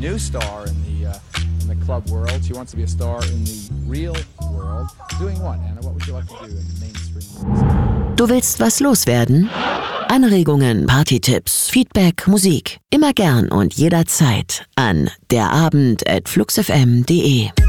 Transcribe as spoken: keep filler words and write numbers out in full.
new star in the uh, in the club world. She wants to be a star in the real world. Doing what, Anna? What would you like to do in mainstream music? Du willst was loswerden? Anregungen, Partytipps, Feedback, Musik. Immer gern und jederzeit an derabend at fluxfm punkt de.